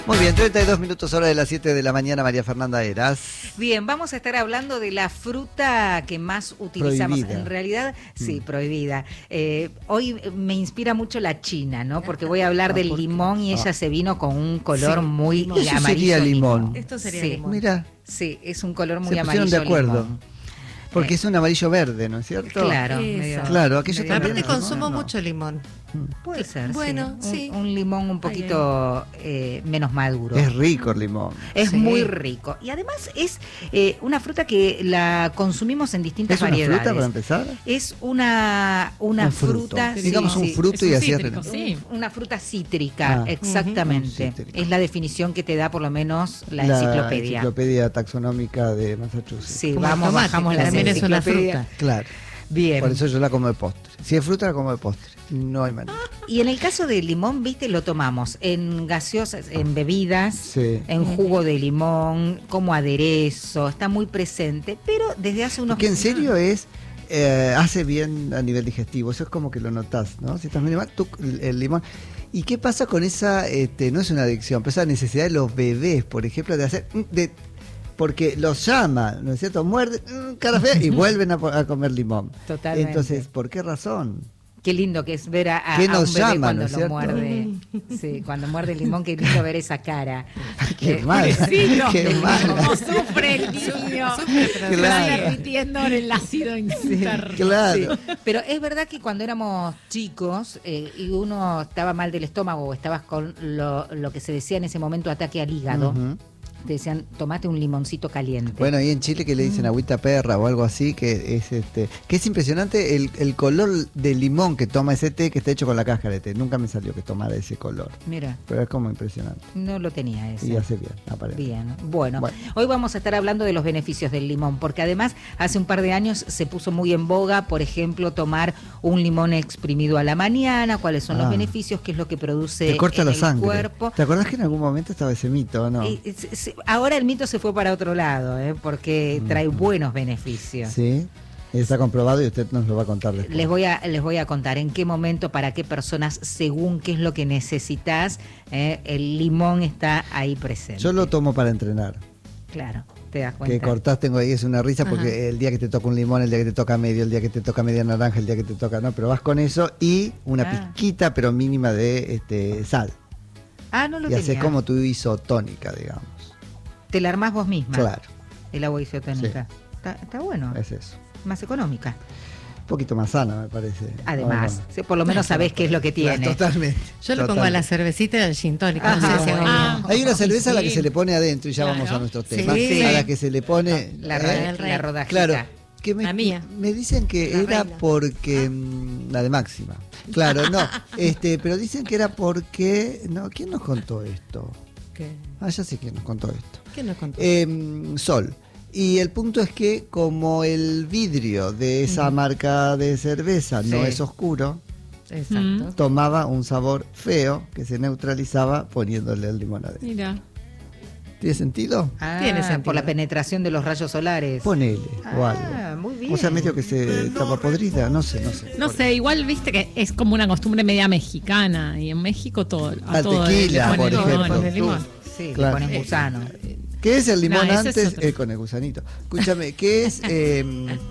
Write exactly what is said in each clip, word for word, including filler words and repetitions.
Muy bien, treinta y dos minutos hora de las siete de la mañana, María Fernanda Heras. Bien, vamos a estar hablando de la fruta que más utilizamos. Prohibida. En realidad, sí, Mm. prohibida. Eh, hoy me inspira mucho la china, ¿no? Porque voy a hablar Ah, del ¿por qué? limón y ella Ah. se vino con un color Sí, muy limón. Eso amarillo. sería limón. Esto sería Sí. limón. Mira, Sí, es un color muy se amarillo. pusieron de acuerdo. limón. Porque Eh, es un amarillo verde, ¿no es cierto? Claro, Eso. medio- Claro, aquello medio también Aparte es verde. limón, consumo ¿no? mucho limón. Puede ser, Bueno, sí. sí. Un, un limón un poquito eh, menos maduro. Es rico el limón. Es Sí. muy rico. Y además es eh, una fruta que la consumimos en distintas ¿Es una variedades. fruta para empezar? Es una, una Un fruto. fruta. sí, Digamos un sí. fruto Es y un así es. cítrico, sí. Una fruta cítrica, Ah. exactamente. Un cítrico. Es la definición que te da por lo menos la, La enciclopedia. enciclopedia taxonómica de Massachusetts. Sí, Como el vamos, tomate, bajamos que la también es una enciclopedia. fruta. Claro, Bien. por eso yo la como de postre. Si es fruta, la como de postre. No hay manera. Y en el caso del limón, viste, lo tomamos en gaseosas, en bebidas, Sí. en jugo de limón, como aderezo, está muy presente, pero desde hace unos Que en serio es, eh, hace bien a nivel digestivo, eso es como que lo notás, ¿no? Si estás medio mal, tú, el, el limón. ¿Y qué pasa con esa, este, no es una adicción, pero esa necesidad de los bebés, por ejemplo, de hacer, mm, de, porque los llama, ¿no es cierto? Muerden, mm, cara fea, y vuelven a, po- a comer limón. Totalmente. Entonces, ¿por qué razón? Qué lindo que es ver a, a- ¿Qué a un nos bebé llama, cuando no es lo cierto? muerde. Sí, cuando muerde el limón, qué lindo ver esa cara. Qué Eh, mal, pobrecito. qué Del mal. limón. ¿Cómo sufre el niño? Se Claro. va derritiendo en el ácido interno. Claro. Sí, pero es verdad que cuando éramos chicos eh, y uno estaba mal del estómago o estabas con lo, lo que se decía en ese momento ataque al hígado, Ujú. te decían, tomate un limoncito caliente. Bueno, ahí en Chile que le dicen agüita perra o algo así, que es este, que es impresionante el, el color del limón que toma ese té, que está hecho con la cáscara de té. Nunca me salió que tomara ese color, Mira, pero es como impresionante. no lo tenía ese. Y hace bien, aparece. Bien, bueno, Bueno. hoy vamos a estar hablando de los beneficios del limón, porque además hace un par de años se puso muy en boga, por ejemplo, tomar un limón exprimido a la mañana, cuáles son Ah. los beneficios, qué es lo que produce Te corta en la el sangre. cuerpo. ¿Te acordás que en algún momento estaba ese mito, o no? Eh, eh, se- se- ahora el mito se fue para otro lado, ¿eh? porque trae buenos beneficios. Sí, está comprobado y usted nos lo va a contar después. Les voy a les voy a contar en qué momento, para qué personas, según qué es lo que necesitas, ¿eh? el limón está ahí presente. Yo lo tomo para entrenar. Claro, te das cuenta. Que cortás, tengo ahí, es una risa porque Ajá. el día que te toca un limón, el día que te toca medio, el día que te toca media naranja, el día que te toca, no, pero vas con eso y una Ah. pizquita pero mínima de este sal. Ah, no lo Y haces tenía. como tu isotónica, digamos. Te la armás vos misma. Claro, El agua isotónica. Está, está bueno, es eso. más económica. Un poquito más sana, me parece. Además, ¿O no? sí, por lo menos sabés qué es lo que tiene. Totalmente. Yo le pongo a la cervecita y al gin tonic. Ah, no sé si bueno. hago Ah. bien. Hay una cerveza a la que Sí. se le pone adentro y ya Claro. vamos a nuestro Sí. tema. Sí. A la que se le pone. La, ¿eh? roda- El rey. la rodajita. Claro. Que me, La mía. me dicen que La era reina. porque mm, la de Máxima. Claro, no. Este, pero dicen que era porque. No, ¿quién nos contó esto? ¿Qué? Ah, ya sé quién nos contó esto. ¿Qué nos contó? Em, Sol. Y el punto es que como el vidrio de esa marca de cerveza no Sí. es oscuro, Exacto. tomaba un sabor feo que se neutralizaba poniéndole el limón adentro. Mira. ¿Tiene sentido? Ah, Tiene sentido. por la penetración de los rayos solares. Ponele o Ah, algo. muy bien. O sea, medio que se tapa podrida, no sé, no sé. No sé, igual viste que es como una costumbre media mexicana y en México todo. A Al todo tequila, le ponen por limón. ejemplo. Ponen limón. Sí, Claro. le ponen gusano. ¿Qué es el limón No, ese es antes? otro. Eh, con el gusanito. Escúchame, ¿qué es? eh,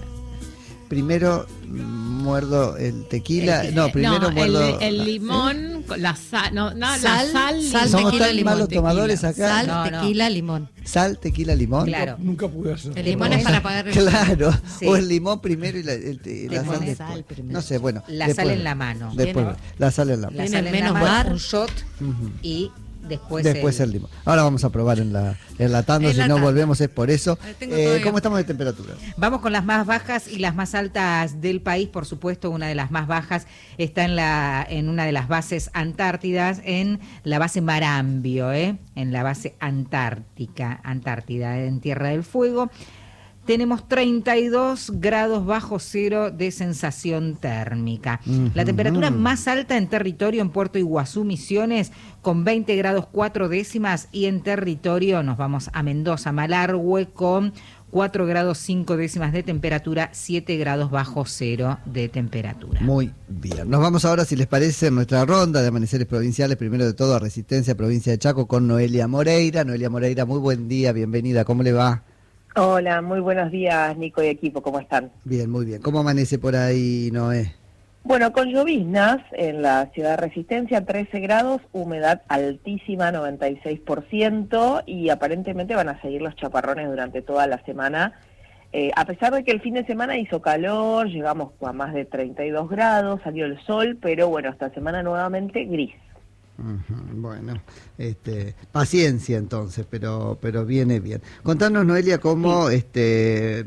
primero mm, muerdo el tequila. El- no, primero no, muerdo. el, el limón, con la sal, no, no, Sal, la sal, sal, Somos tequila, tan limón, malos tequila. tomadores acá. Sal, No, no. tequila, limón. Sal, tequila, limón. Claro. Nunca pude hacer. El limón es para pagar el Claro. Sí. O el limón primero y la, el- el- la Le sal pones después. sal primero. No sé, bueno. La después. sal en la mano. Después, Tiene- la sal en la La mano. Tiene sal en la menos mano, bar. un shot Ujú. y después, Después el, limón. Ahora vamos a probar en la, en la tanda, si no Enlatando. volvemos es por eso. Eh, tengo Eh, todavía- ¿Cómo estamos de temperatura? Vamos con las más bajas y las más altas del país. Por supuesto, una de las más bajas está en la en una de las bases antártidas, en la base Marambio, ¿eh? en la base antártica, Antártida, en Tierra del Fuego. tenemos treinta y dos grados bajo cero de sensación térmica. Uh-huh. La temperatura más alta en territorio en Puerto Iguazú, Misiones, con veinte grados cuatro décimas, y en territorio nos vamos a Mendoza, Malargüe, con cuatro grados cinco décimas de temperatura, siete grados bajo cero de temperatura. Muy bien. Nos vamos ahora, si les parece, en nuestra ronda de amaneceres provinciales, primero de todo a Resistencia, provincia de Chaco, con Noelia Moreira. Noelia Moreira, muy buen día, bienvenida, ¿cómo le va? Hola, muy buenos días, Nico y equipo, ¿cómo están? Bien, muy bien. ¿Cómo amanece por ahí, Noé? Bueno, con lloviznas en la ciudad de Resistencia, trece grados, humedad altísima, noventa y seis por ciento, y aparentemente van a seguir los chaparrones durante toda la semana. Eh, a pesar de que el fin de semana hizo calor, llegamos a más de treinta y dos grados, salió el sol, pero bueno, esta semana nuevamente gris. Uh-huh. Bueno, este, paciencia entonces, pero pero viene bien. Contanos, Noelia, cómo sí. este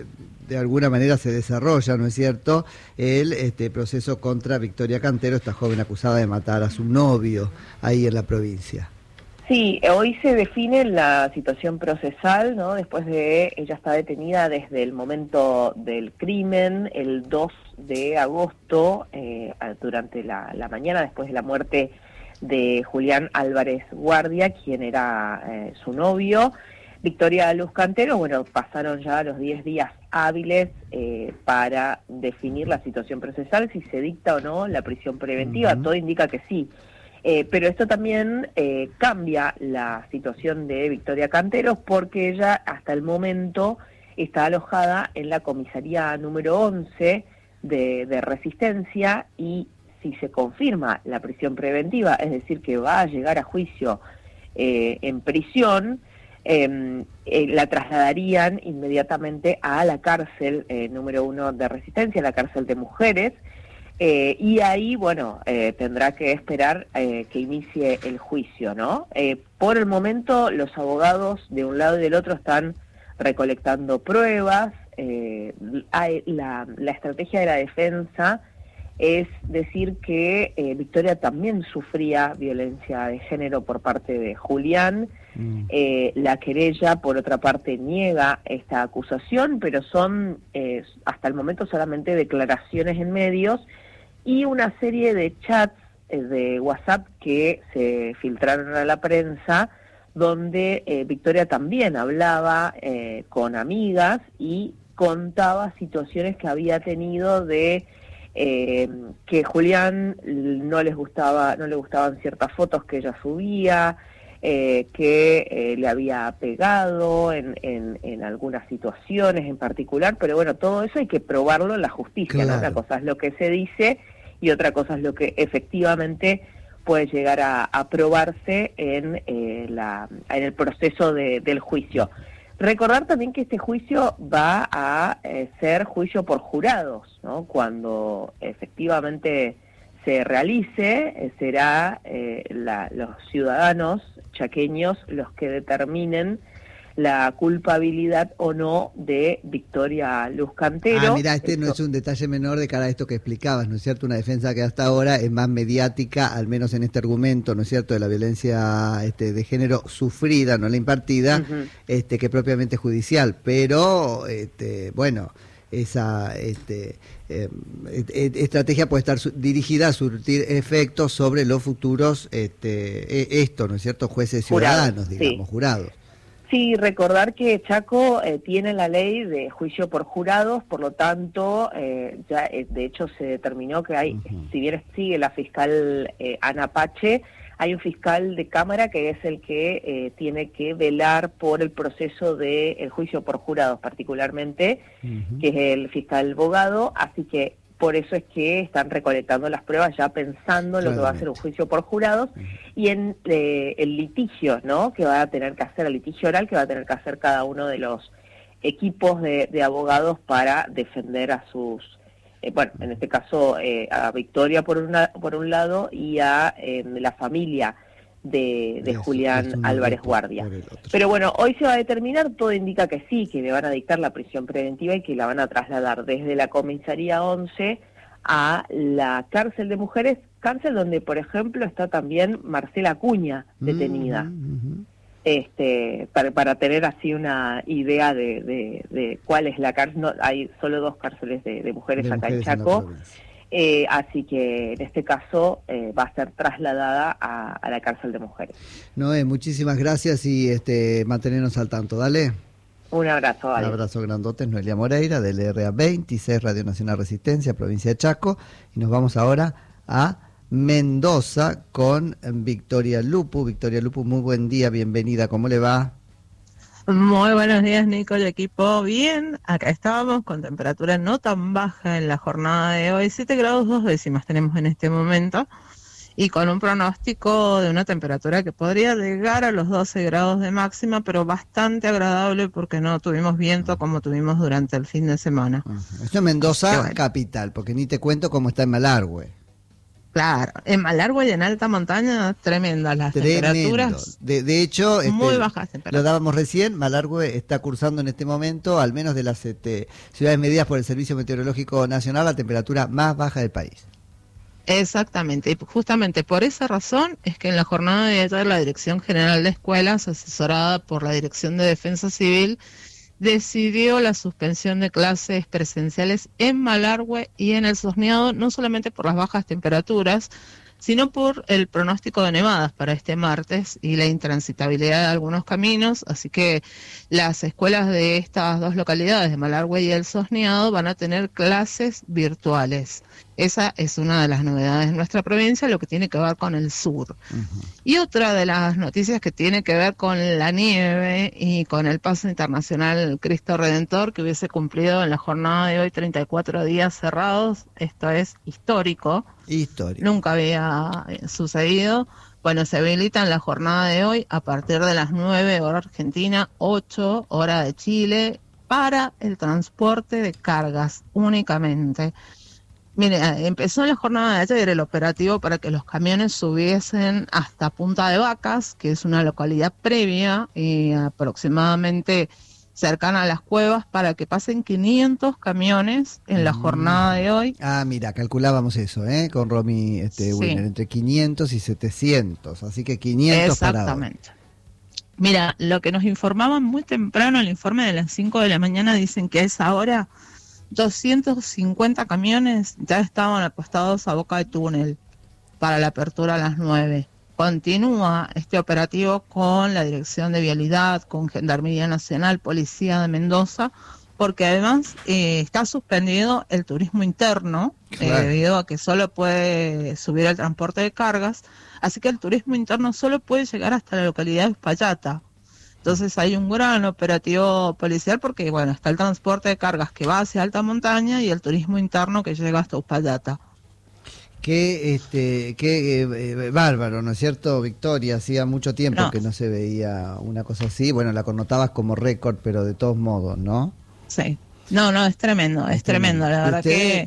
de alguna manera se desarrolla, ¿no es cierto?, el este proceso contra Victoria Cantero, esta joven acusada de matar a su novio ahí en la provincia. Sí, hoy se define la situación procesal, ¿no? Después de, ella está detenida desde el momento del crimen, el dos de agosto, eh, durante la, la mañana, después de la muerte de Julián Álvarez Guardia, quien era eh, su novio. Victoria Luz Cantero, bueno, pasaron ya los diez días hábiles eh, para definir la situación procesal, si se dicta o no la prisión preventiva. Uh-huh. Todo indica que sí. Eh, pero esto también eh, cambia la situación de Victoria Cantero, porque ella hasta el momento está alojada en la comisaría número once de, de Resistencia, y si se confirma la prisión preventiva, es decir, que va a llegar a juicio eh, en prisión, eh, eh, la trasladarían inmediatamente a la cárcel eh, número uno de Resistencia, la cárcel de mujeres, eh, y ahí, bueno, eh, tendrá que esperar eh, que inicie el juicio, ¿no? Eh, por el momento, los abogados de un lado y del otro están recolectando pruebas. Eh, hay la, la estrategia de la defensa es decir que eh, Victoria también sufría violencia de género por parte de Julián. Mm. Eh, la querella, por otra parte, niega esta acusación, pero son eh, hasta el momento solamente declaraciones en medios y una serie de chats eh, de WhatsApp que se filtraron a la prensa, donde eh, Victoria también hablaba eh, con amigas y contaba situaciones que había tenido de Eh, que Julián no les gustaba, no le gustaban ciertas fotos que ella subía, eh, que eh, le había pegado en, en, en algunas situaciones en particular, pero bueno, todo eso hay que probarlo en la justicia, claro. ¿no? Una cosa es lo que se dice y otra cosa es lo que efectivamente puede llegar a, a probarse en, eh, la, en el proceso de, del juicio. Recordar también que este juicio va a eh, ser juicio por jurados, ¿no? Cuando efectivamente se realice, eh, será eh, la, los ciudadanos chaqueños los que determinen la culpabilidad o no de Victoria Luz Cantero. Ah, mira, este esto... no es un detalle menor de cara a esto que explicabas, ¿no es cierto? Una defensa que hasta ahora es más mediática, al menos en este argumento, ¿no es cierto?, de la violencia este, de género sufrida, no la impartida, uh-huh. este, que propiamente judicial. Pero, este, bueno, esa este, eh, estrategia puede estar su- dirigida a surtir efectos sobre los futuros, este, esto, ¿no es cierto?, jueces ciudadanos, jurados, digamos, sí. jurados. Sí, recordar que Chaco eh, tiene la ley de juicio por jurados, por lo tanto, eh, ya eh, de hecho se determinó que hay, uh-huh. si bien sigue la fiscal eh, Ana Pache, hay un fiscal de Cámara que es el que eh, tiene que velar por el proceso del de juicio por jurados particularmente, uh-huh. que es el fiscal Bogado, así que por eso es que están recolectando las pruebas ya pensando en lo que va a ser un juicio por jurados uh-huh. y en eh, el litigio, ¿no?, que va a tener que hacer, el litigio oral que va a tener que hacer cada uno de los equipos de, de abogados para defender a sus, eh, bueno, en este caso eh, a Victoria por una por un lado y a eh, la familia de, de Eso, Julián Álvarez Guardia. Pero bueno, hoy se va a determinar, todo indica que sí, que le van a dictar la prisión preventiva y que la van a trasladar desde la comisaría once a la cárcel de mujeres, cárcel donde, por ejemplo, está también Marcela Acuña detenida. Uh-huh, uh-huh. Este, para, para tener así una idea de, de, de cuál es la cárcel. No, hay solo dos cárceles de, de mujeres De acá mujeres en en la Chaco, provincia. eh, así que en este caso eh, va a ser trasladada a, a la cárcel de mujeres. Noé, muchísimas gracias y este mantenernos al tanto, dale. Un abrazo, Un Ale. abrazo grandote, Noelia Moreira, del R A veintiséis, Radio Nacional Resistencia, provincia de Chaco, y nos vamos ahora a Mendoza con Victoria Lupu. Victoria Lupu, muy buen día, bienvenida, ¿cómo le va? Muy buenos días, Nico y equipo. Bien, acá estábamos con temperatura no tan baja en la jornada de hoy, siete grados dos décimas tenemos en este momento, y con un pronóstico de una temperatura que podría llegar a los doce grados de máxima, pero bastante agradable porque no tuvimos viento como tuvimos durante el fin de semana. Esto es Mendoza, Qué bueno. capital, porque ni te cuento cómo está en Malargüe. Claro, en Malargüe y en alta montaña, tremendas las Tremendo. temperaturas. De, de hecho, Muy este, bajas lo temperaturas. dábamos recién, Malargüe está cursando en este momento, al menos de las este, ciudades medidas por el Servicio Meteorológico Nacional, la temperatura más baja del país. Exactamente, y justamente por esa razón es que en la jornada de ayer la Dirección General de Escuelas, asesorada por la Dirección de Defensa Civil, decidió la suspensión de clases presenciales en Malargüe y en el Sosneado, no solamente por las bajas temperaturas, sino por el pronóstico de nevadas para este martes y la intransitabilidad de algunos caminos, así que las escuelas de estas dos localidades, de Malargüe y el Sosneado, van a tener clases virtuales. Esa es una de las novedades de nuestra provincia, lo que tiene que ver con el sur. Uh-huh. Y otra de las noticias que tiene que ver con la nieve y con el paso internacional Cristo Redentor, que hubiese cumplido en la jornada de hoy treinta y cuatro días cerrados. Esto es histórico. Histórico. Nunca había sucedido. Bueno, se habilita en la jornada de hoy a partir de las nueve hora Argentina, ocho hora de Chile, para el transporte de cargas únicamente. Mire, empezó la jornada de ayer el operativo para que los camiones subiesen hasta Punta de Vacas, que es una localidad previa y aproximadamente cercana a las cuevas, para que pasen quinientos camiones en la jornada de hoy. Ah, mira, calculábamos eso, ¿eh? Con Romy este, Sí. Wiener, entre quinientos y setecientos, así que quinientos para hoy. Exactamente. Mira, lo que nos informaban muy temprano, el informe de las cinco de la mañana, dicen que a esa hora doscientos cincuenta camiones ya estaban apostados a boca de túnel para la apertura a las nueve. Continúa este operativo con la Dirección de Vialidad, con Gendarmería Nacional, Policía de Mendoza, porque además eh, está suspendido el turismo interno, Claro. eh, debido a que solo puede subir el transporte de cargas, así que el turismo interno solo puede llegar hasta la localidad de Uspallata. Entonces hay un gran operativo policial porque, bueno, está el transporte de cargas que va hacia alta montaña y el turismo interno que llega hasta Uspallata. Qué, este, qué eh, bárbaro, ¿no es cierto, Victoria? Hacía mucho tiempo No. que no se veía una cosa así. Bueno, la connotabas como récord, pero de todos modos, ¿no? Sí. No, no, es tremendo, es, Es tremendo. tremendo. La verdad Usted- que...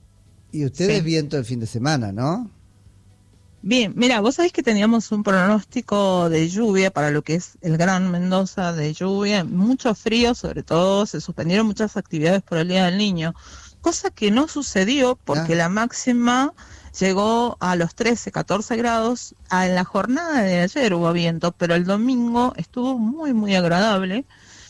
Y ustedes Sí. viento el fin de semana, ¿no? Bien, mira, vos sabés que teníamos un pronóstico de lluvia para lo que es el Gran Mendoza, de lluvia, mucho frío, sobre todo se suspendieron muchas actividades por el Día del Niño, cosa que no sucedió porque Ah. la máxima llegó a los trece, catorce grados. Ah, en la jornada de ayer hubo viento, pero el domingo estuvo muy, muy agradable.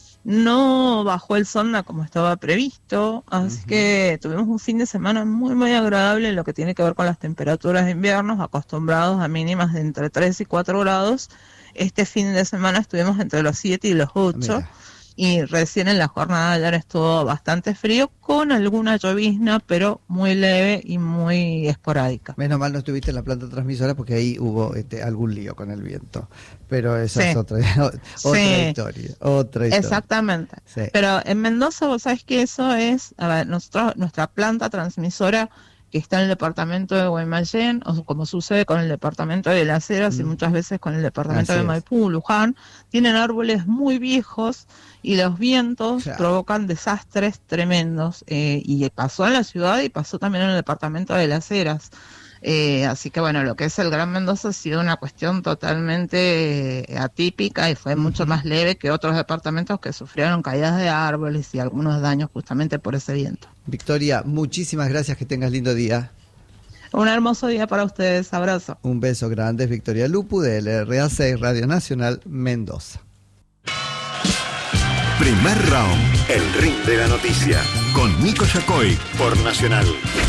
No bajó el sonda como estaba previsto, así Ujú. que tuvimos un fin de semana muy muy agradable en lo que tiene que ver con las temperaturas de invierno, acostumbrados a mínimas de entre tres y cuatro grados. Este fin de semana estuvimos entre los siete y los ocho, Mira. y recién en la jornada de ayer estuvo bastante frío, con alguna llovizna, pero muy leve y muy esporádica. Menos mal no estuviste en la planta transmisora porque ahí hubo este, algún lío con el viento. Pero esa Sí. es otra, otra Sí. historia. Otra historia. Exactamente. Sí. Pero en Mendoza, vos sabés que eso es, a ver, nosotros, nuestra planta transmisora que está en el departamento de Guaymallén, o como sucede con el departamento de Las Heras Mm. y muchas veces con el departamento Así de es. Maipú, Luján, tienen árboles muy viejos y los vientos Claro. provocan desastres tremendos. Eh, y pasó en la ciudad y pasó también en el departamento de Las Heras. Eh, así que bueno, lo que es el Gran Mendoza ha sido una cuestión totalmente eh, atípica y fue mucho más leve que otros departamentos que sufrieron caídas de árboles y algunos daños justamente por ese viento. Victoria, muchísimas gracias, que tengas lindo día. Un hermoso día para ustedes, abrazo. Un beso grande, Victoria Lupu de L R A seis Radio Nacional Mendoza. Primer round, el ring de la noticia, con Nico Yacoy por Nacional.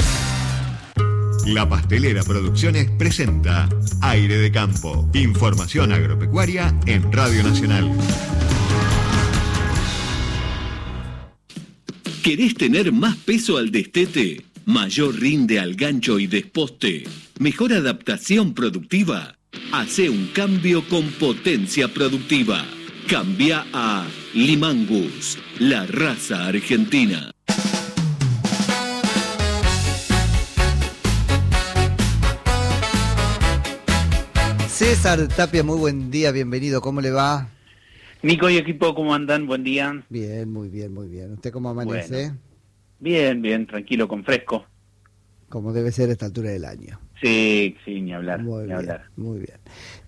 La Pastelera Producciones presenta Aire de Campo. Información agropecuaria en Radio Nacional. ¿Querés tener más peso al destete? ¿Mayor rinde al gancho y desposte? ¿Mejor adaptación productiva? Hacé un cambio con potencia productiva. Cambia a Limangus, la raza argentina. César Tapia, muy buen día, bienvenido, ¿cómo le va? Nico y equipo, ¿cómo andan? Buen día. Bien, muy bien, muy bien. ¿Usted cómo amanece? Bueno, bien, bien, tranquilo, con fresco. Como debe ser a esta altura del año. Sí, sí, ni hablar, muy ni bien, hablar. Muy bien.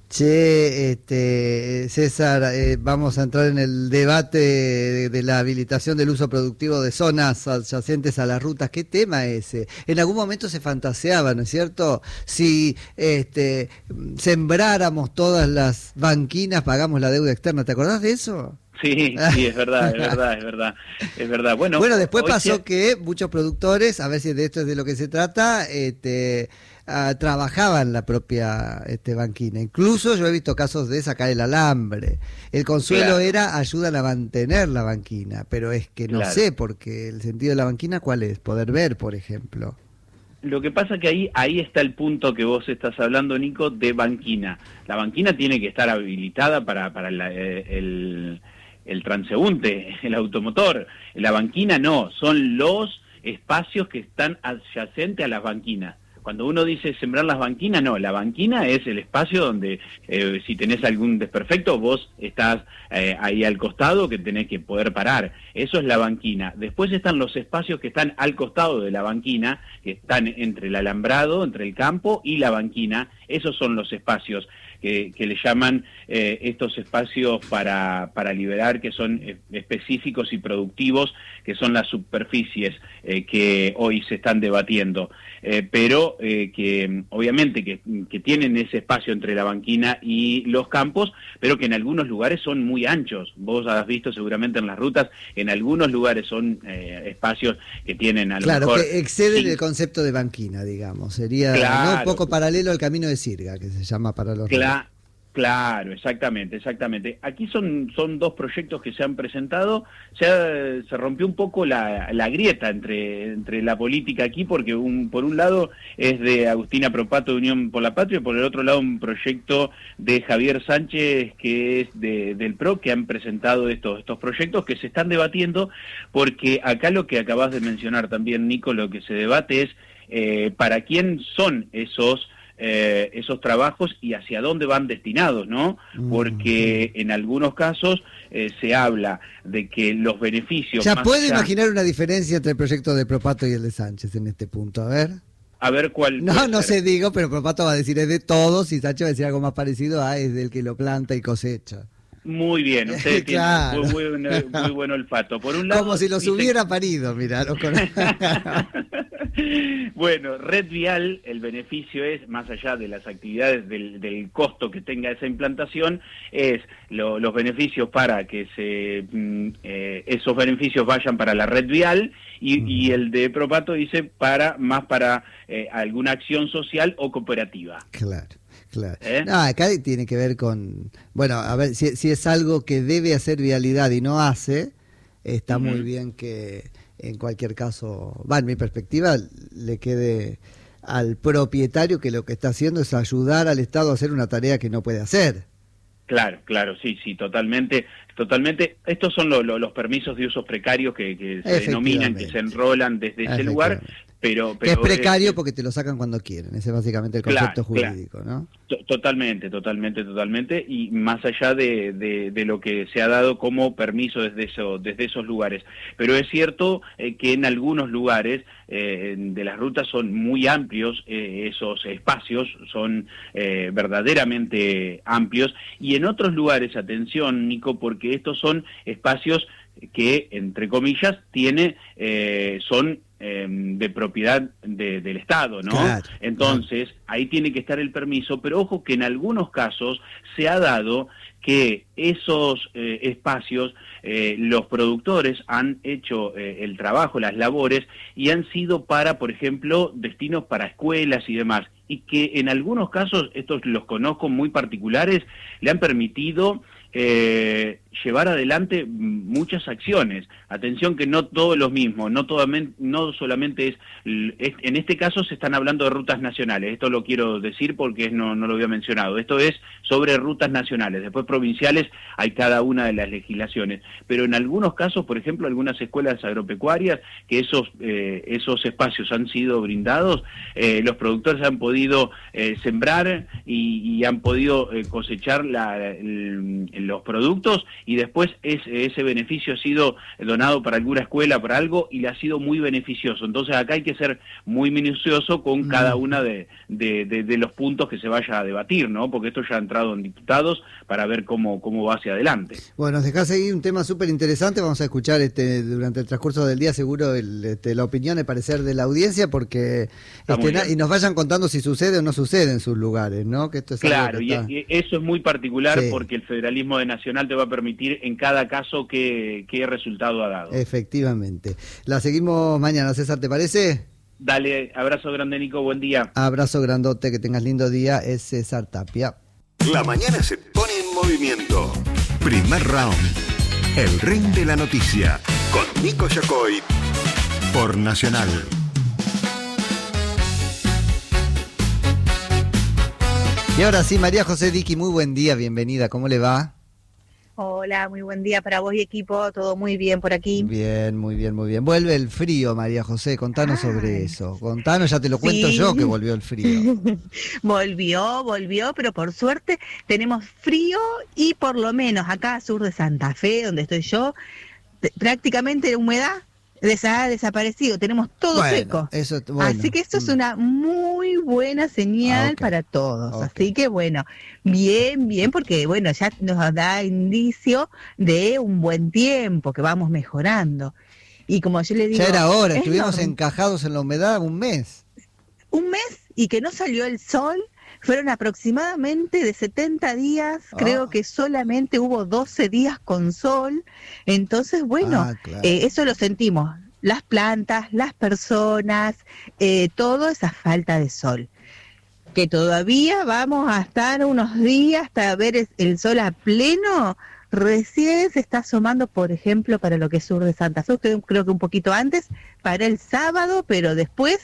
Che, este, César, eh, vamos a entrar en el debate de, de la habilitación del uso productivo de zonas adyacentes a las rutas. ¿Qué tema ese? En algún momento se fantaseaba, ¿no es cierto? Si este, sembráramos todas las banquinas, pagamos la deuda externa. ¿Te acordás de eso? Sí, sí, es verdad, es verdad, es verdad, es verdad. Bueno, bueno después hoy pasó se... que muchos productores, a ver si de esto es de lo que se trata, este, uh, trabajaban la propia este, banquina. Incluso yo he visto casos de sacar el alambre. El consuelo Claro. era ayudan a mantener la banquina, pero es que no Claro. sé, porque el sentido de la banquina, ¿cuál es? Poder ver, por ejemplo. Lo que pasa que ahí ahí está el punto que vos estás hablando, Nico, de banquina. La banquina tiene que estar habilitada para, para la, el... el transeúnte, el automotor. La banquina no, son los espacios que están adyacentes a las banquinas. Cuando uno dice sembrar las banquinas, no, la banquina es el espacio donde eh, si tenés algún desperfecto, vos estás eh, ahí al costado que tenés que poder parar. Eso es la banquina. Después están los espacios que están al costado de la banquina, que están entre el alambrado, entre el campo y la banquina. Esos son los espacios que, que le llaman eh, estos espacios para, para liberar, que son eh, específicos y productivos, que son las superficies eh, que hoy se están debatiendo. Eh, pero eh, que obviamente que, que tienen ese espacio entre la banquina y los campos, pero que en algunos lugares son muy anchos. Vos has visto seguramente en las rutas, en algunos lugares son eh, espacios que tienen a lo claro, mejor... que exceden sí. el concepto de banquina, digamos. Sería Claro. ¿no? un poco paralelo al camino de Sirga, que se llama para los... Cla Claro, exactamente, exactamente. Aquí son, son dos proyectos que se han presentado. Se, ha, se rompió un poco la, la grieta entre, entre la política aquí, porque un, por un lado es de Agustina Propato de Unión por la Patria, y por el otro lado un proyecto de Javier Sánchez, que es de, del P R O, que han presentado estos, estos proyectos que se están debatiendo, porque acá lo que acabas de mencionar también, Nico, lo que se debate es eh, para quién son esos... Eh, esos trabajos y hacia dónde van destinados, ¿no? Porque en algunos casos eh, se habla de que los beneficios... Ya más puede allá... imaginar una diferencia entre el proyecto de Propato y el de Sánchez en este punto, a ver. A ver cuál... No, no sé, digo, pero Propato va a decir es de todos y Sánchez va a decir algo más parecido a es del que lo planta y cosecha. Muy bien, usted Claro. tiene muy, muy, muy buen olfato. Por un lado, Como si los dicen- hubiera parido, mirá. Los con... Bueno, Red Vial, el beneficio es, más allá de las actividades, del, del costo que tenga esa implantación, es lo- los beneficios para que se mm, eh, esos beneficios vayan para la Red Vial y, y el de Propato dice para más para eh, alguna acción social o cooperativa. Claro. Claro. ¿Eh? No, acá tiene que ver con, bueno, a ver, si, si es algo que debe hacer vialidad y no hace, está Ujú. muy bien que en cualquier caso, va, en mi perspectiva, le quede al propietario que lo que está haciendo es ayudar al Estado a hacer una tarea que no puede hacer. Claro, claro, sí, sí, totalmente, totalmente. Estos son lo- lo- los permisos de usos precarios que, que se denominan, que se enrolan desde ese lugar, pero... Que es pero precario es- porque te lo sacan cuando quieren, ese es básicamente el Claro, concepto claro. jurídico, ¿no? To- Totalmente, totalmente, totalmente, y más allá de, de, de lo que se ha dado como permiso desde, eso, desde esos lugares. Pero es cierto eh, que en algunos lugares eh, de las rutas son muy amplios, eh, esos espacios son eh, verdaderamente amplios, y en otros lugares, atención, Nico, porque estos son espacios que, entre comillas, tiene, eh, son eh, de propiedad de, del Estado, ¿no? Claro, Entonces, claro. ahí tiene que estar el permiso, pero ojo que en algunos casos se ha dado que esos eh, espacios, eh, los productores han hecho eh, el trabajo, las labores, y han sido para, por ejemplo, destinos para escuelas y demás, y que en algunos casos, estos los conozco muy particulares, le han permitido eh, llevar adelante muchas acciones. Atención que no todo lo mismo, no, todamen, no solamente es, es... En este caso se están hablando de rutas nacionales, esto lo quiero decir porque no, no lo había mencionado, esto es sobre rutas nacionales, después provinciales hay cada una de las legislaciones, pero en algunos casos, por ejemplo, algunas escuelas agropecuarias, que esos, eh, esos espacios han sido brindados, eh, los productores han podido eh, sembrar y, y han podido eh, cosechar la, el, los productos, y después ese, ese beneficio ha sido donado para alguna escuela, para algo, y le ha sido muy beneficioso. Entonces acá hay que ser muy minucioso con cada una de, de, de, de los puntos que se vaya a debatir, ¿no? Porque esto ya ha entrado en diputados para ver cómo, cómo va hacia adelante. Bueno, nos dejás ahí un tema súper interesante, vamos a escuchar este durante el transcurso del día seguro el, este, la opinión, el parecer de la audiencia, porque este, na, y nos vayan contando si sucede o no sucede en sus lugares, ¿no? Que esto es claro, que y, está... y eso es muy particular, sí. porque el federalismo de nacional te va a permitir en cada caso qué, qué resultado ha dado. Efectivamente. La seguimos mañana, César, ¿te parece? Dale, abrazo grande, Nico, buen día. Abrazo grandote, que tengas lindo día, es César Tapia. La mañana se pone en movimiento. Primer round. El ring de la noticia. Con Nico Yacoy. Por Nacional. Y ahora sí, María José Diqui, muy buen día, bienvenida, ¿cómo le va? Hola, muy buen día para vos y equipo, todo muy bien por aquí. Bien, muy bien, muy bien. Vuelve el frío, María José, contanos ah, sobre eso. Contanos, ya te lo cuento sí. yo que volvió el frío. volvió, volvió, pero por suerte tenemos frío y por lo menos acá sur de Santa Fe, donde estoy yo, prácticamente la humedad ha desaparecido, tenemos todo bueno, seco. Eso, bueno. Así que esto es una muy buena señal ah, okay. para todos. Okay. Así que bueno, bien, bien, porque bueno, ya nos da indicio de un buen tiempo, que vamos mejorando. Y como yo le digo... Ya era hora, estuvimos no, encajados en la humedad un mes. Un mes y que no salió el sol. Fueron aproximadamente de setenta días, oh. creo que solamente hubo doce días con sol, entonces bueno, ah, claro. eh, eso lo sentimos, las plantas, las personas, eh, toda esa falta de sol, que todavía vamos a estar unos días hasta ver el sol a pleno, recién se está asomando, por ejemplo, para lo que es sur de Santa Fe, creo que un poquito antes, para el sábado, pero después...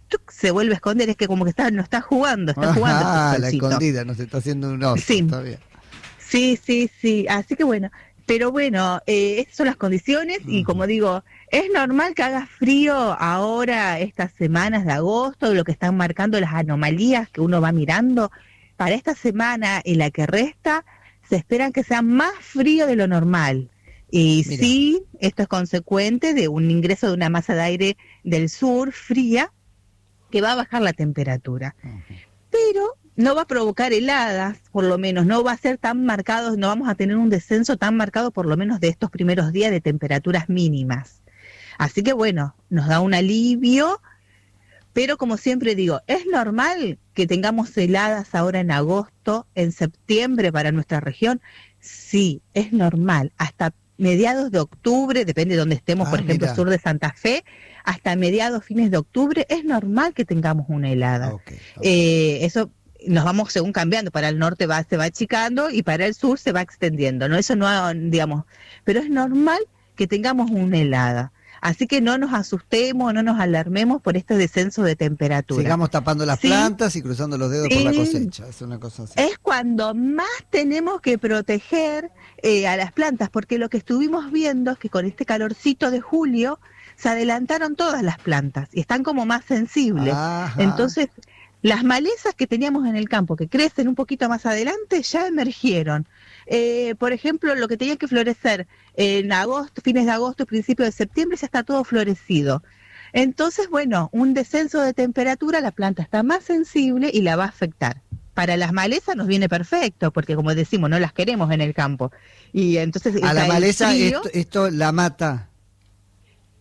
se vuelve a esconder, es que como que está, no está jugando, está jugando. Ah, la escondida, nos está haciendo un oso, sí. está bien. Sí, sí, sí, así que bueno, pero bueno, eh, estas son las condiciones uh-huh. y como digo, es normal que haga frío ahora, estas semanas de agosto, lo que están marcando las anomalías que uno va mirando, para esta semana y la que resta, se esperan que sea más frío de lo normal. Y Mira. sí, esto es consecuente de un ingreso de una masa de aire del sur fría, que va a bajar la temperatura, uh-huh. pero no va a provocar heladas, por lo menos, no va a ser tan marcado, no vamos a tener un descenso tan marcado por lo menos de estos primeros días de temperaturas mínimas. Así que bueno, nos da un alivio, pero como siempre digo, es normal que tengamos heladas ahora en agosto, en septiembre para nuestra región, sí, es normal, hasta mediados de octubre, depende de donde estemos, ah, por ejemplo, mira. sur de Santa Fe, hasta mediados, fines de octubre, es normal que tengamos una helada. Okay, okay. Eh, eso nos vamos según cambiando, para el norte va, se va achicando y para el sur se va extendiendo, ¿no? Eso no, digamos, pero es normal que tengamos una helada. Así que no nos asustemos, no nos alarmemos por este descenso de temperatura. Sigamos tapando las sí, plantas y cruzando los dedos sí, por la cosecha. Es una cosa así. Es cuando más tenemos que proteger eh, a las plantas, porque lo que estuvimos viendo es que con este calorcito de julio se adelantaron todas las plantas y están como más sensibles. Ajá. Entonces, las malezas que teníamos en el campo, que crecen un poquito más adelante, ya emergieron. Eh, por ejemplo, lo que tenía que florecer en agosto, fines de agosto, principios de septiembre, ya está todo florecido. Entonces, bueno, un descenso de temperatura, la planta está más sensible y la va a afectar. Para las malezas nos viene perfecto, porque como decimos, no las queremos en el campo. Y entonces a la maleza esto, esto la mata.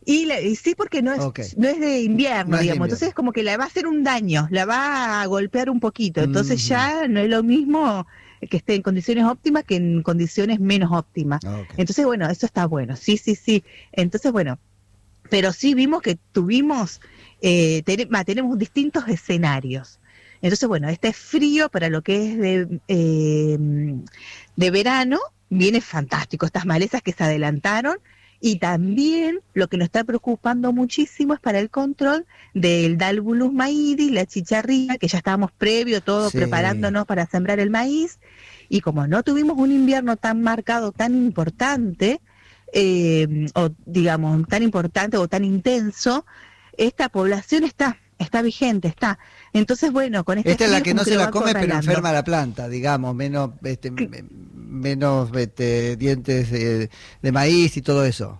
Y, la, y sí, porque no es, Okay. no es de invierno, No es de digamos. invierno. Entonces, como que le va a hacer un daño, la va a golpear un poquito. Entonces, Ujú. ya no es lo mismo que esté en condiciones óptimas que en condiciones menos óptimas. Ok. Entonces, bueno, eso está bueno. Sí, sí, sí. Entonces, bueno, pero sí vimos que tuvimos, eh, ten- ma, tenemos distintos escenarios. Entonces, bueno, este frío para lo que es de, eh, de verano viene fantástico. Estas malezas que se adelantaron. Y también lo que nos está preocupando muchísimo es para el control del Dalbulus maidi, la chicharrilla, que ya estábamos previo, todo Sí. preparándonos para sembrar el maíz. Y como no tuvimos un invierno tan marcado, tan importante, eh, o digamos, tan importante o tan intenso, esta población está, está vigente, está. Entonces, bueno, con este Esta es la frío que como no se lo la va come, pero acorralando. enferma la planta, digamos, menos este, me- menos este, dientes de, de maíz y todo eso.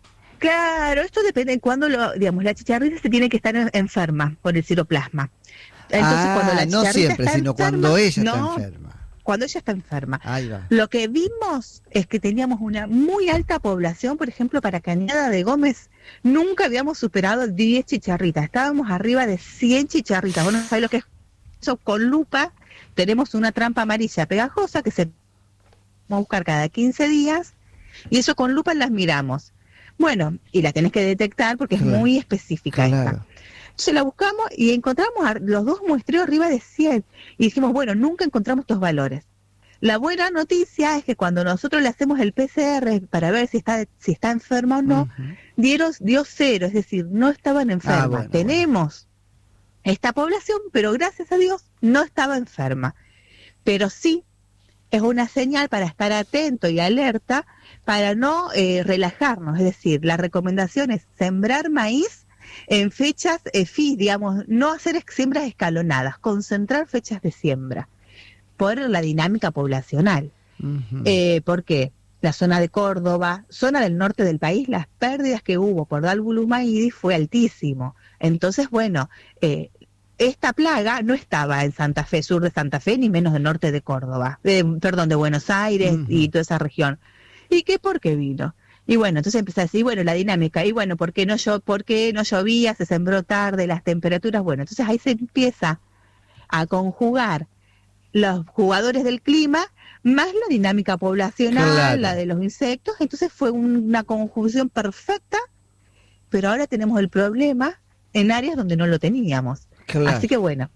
Claro, esto depende de cuándo, lo, digamos, la chicharrita se tiene que estar en- enferma por el ciroplasma. Entonces, Ah, cuando la no chicharrita siempre, está sino enferma, cuando ella no, está enferma. Cuando ella está enferma. Ahí va. Lo que vimos es que teníamos una muy alta población, por ejemplo, para Cañada de Gómez, nunca habíamos superado diez chicharritas, estábamos arriba de cien chicharritas. Vos no sabés lo que es eso. Con lupa tenemos una trampa amarilla pegajosa que se vamos a buscar cada quince días, y eso con lupa las miramos. Bueno, y la tenés que detectar porque es Claro. muy específica Claro. esta. Entonces la buscamos y encontramos a- los dos muestreos arriba de cien. Y dijimos, bueno, nunca encontramos estos valores. La buena noticia es que cuando nosotros le hacemos el P C R para ver si está si está enferma o no, Ujú. dieron, dio cero, es decir, no estaban enfermas. Ah, bueno, Tenemos esta población, pero gracias a Dios no estaba enferma. Pero sí es una señal para estar atento y alerta, para no eh, relajarnos. Es decir, la recomendación es sembrar maíz en fechas eh, fi, digamos, no hacer siembras escalonadas, concentrar fechas de siembra por la dinámica poblacional. Ujú. Eh, porque la zona de Córdoba, zona del norte del país, las pérdidas que hubo por Dalbulus maidi fue altísimo. Entonces, bueno, eh, esta plaga no estaba en Santa Fe, sur de Santa Fe, ni menos del norte de Córdoba, eh, perdón, de Buenos Aires Ujú. y toda esa región. ¿Y qué por qué vino? Y bueno, entonces empieza a decir, bueno, la dinámica, y bueno, ¿por qué no, llo- por qué no llovía? Se sembró tarde, las temperaturas, bueno, entonces ahí se empieza a conjugar los jugadores del clima más la dinámica poblacional, Claro. la de los insectos. Entonces fue una conjunción perfecta, pero ahora tenemos el problema en áreas donde no lo teníamos. Claro. Así que bueno,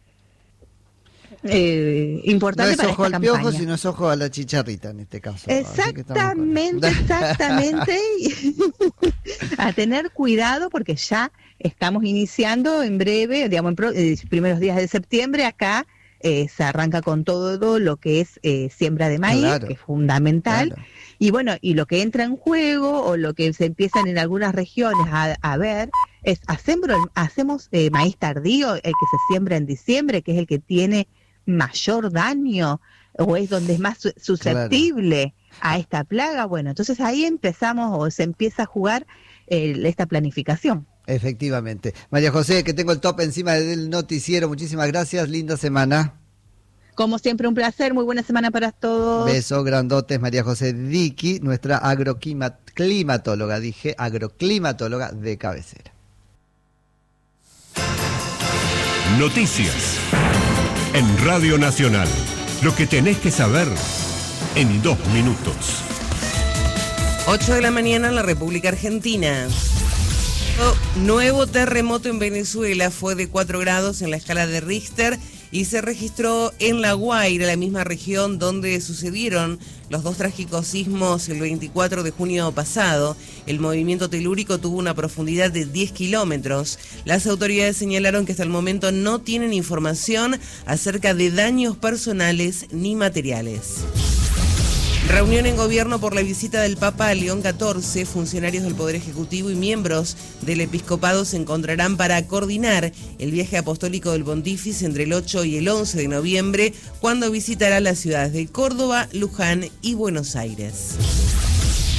eh, No importante es para ojo esta al piojo, campaña. sino es ojo a la chicharrita en este caso. Así que estamos Exactamente, con- exactamente. A tener cuidado porque ya estamos iniciando en breve, digamos, en pro- eh, primeros días de septiembre acá. Eh, se arranca con todo lo que es eh, siembra de maíz, Claro. que es fundamental. Claro. Y bueno, y lo que entra en juego o lo que se empiezan en algunas regiones a, a ver es, hacemos, hacemos eh, maíz tardío, el que se siembra en diciembre, que es el que tiene mayor daño o es donde es más su- susceptible a esta plaga. Bueno, entonces ahí empezamos o se empieza a jugar eh, esta planificación. Efectivamente. María José, que tengo el top encima del noticiero. Muchísimas gracias. Linda semana. Como siempre, un placer. Muy buena semana para todos. Besos grandotes. María José Diqui, nuestra agroclimatóloga. Dije agroclimatóloga de cabecera. Noticias. En Radio Nacional. Lo que tenés que saber en dos minutos. ocho de la mañana en la República Argentina. Nuevo terremoto en Venezuela, fue de cuatro grados en la escala de Richter y se registró en La Guaira, la misma región donde sucedieron los dos trágicos sismos el veinticuatro de junio pasado. El movimiento telúrico tuvo una profundidad de diez kilómetros. Las autoridades señalaron que hasta el momento no tienen información acerca de daños personales ni materiales. Reunión en gobierno por la visita del Papa a León catorce. Funcionarios del Poder Ejecutivo y miembros del Episcopado se encontrarán para coordinar el viaje apostólico del Pontífice entre el ocho y el once de noviembre, cuando visitará las ciudades de Córdoba, Luján y Buenos Aires.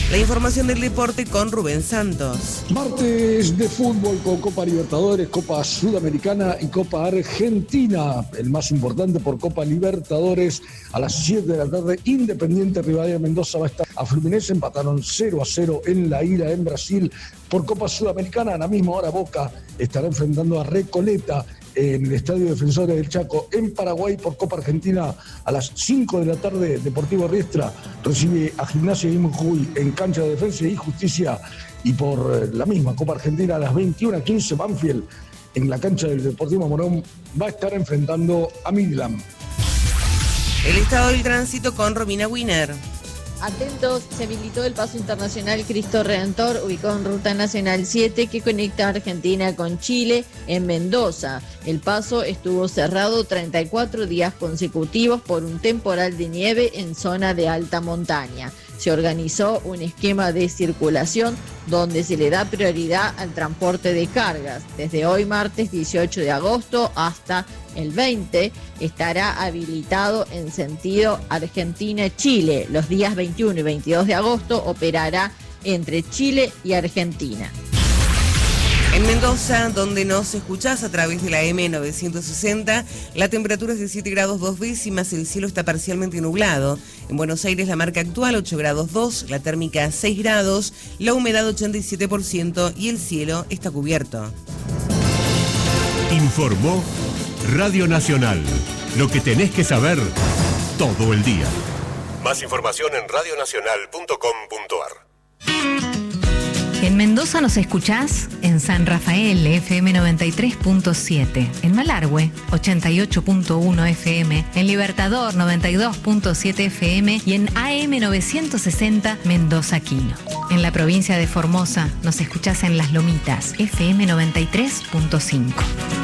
La información del deporte con Rubén Santos. Martes de fútbol con Copa Libertadores, Copa Sudamericana y Copa Argentina. El más importante por Copa Libertadores a las siete de la tarde. Independiente Rivadavia Mendoza va a estar a Fluminense. Empataron cero a cero en la ida en Brasil. Por Copa Sudamericana, a la misma hora Boca estará enfrentando a Recoleta en el Estadio Defensores del Chaco. En Paraguay, por Copa Argentina, a las cinco de la tarde, Deportivo Riestra recibe a Gimnasia de Jujuy en cancha de Defensa y Justicia. Y por la misma Copa Argentina, a las veintiuna quince, Banfield en la cancha del Deportivo Morón va a estar enfrentando a Midland. El estado del tránsito con Romina Wiener. Atentos, se habilitó el paso internacional Cristo Redentor, ubicado en Ruta Nacional siete, que conecta Argentina con Chile en Mendoza. El paso estuvo cerrado treinta y cuatro días consecutivos por un temporal de nieve en zona de alta montaña. Se organizó un esquema de circulación donde se le da prioridad al transporte de cargas. Desde hoy, martes dieciocho de agosto, hasta el veinte, estará habilitado en sentido Argentina-Chile. Los días veintiuno y veintidós de agosto operará entre Chile y Argentina. En Mendoza, donde nos escuchás a través de la M novecientos sesenta, la temperatura es de siete grados dos décimas, el cielo está parcialmente nublado. En Buenos Aires la marca actual ocho grados dos, la térmica seis grados, la humedad ochenta y siete por ciento y el cielo está cubierto. Informó Radio Nacional. Lo que tenés que saber todo el día. Más información en radio nacional punto com punto ar. En Mendoza nos escuchás en San Rafael, F M noventa y tres punto siete, en Malargüe, ochenta y ocho punto uno F M, en Libertador, noventa y dos punto siete F M y en A M novecientos sesenta Mendoza Quino. En la provincia de Formosa nos escuchás en Las Lomitas, F M noventa y tres punto cinco.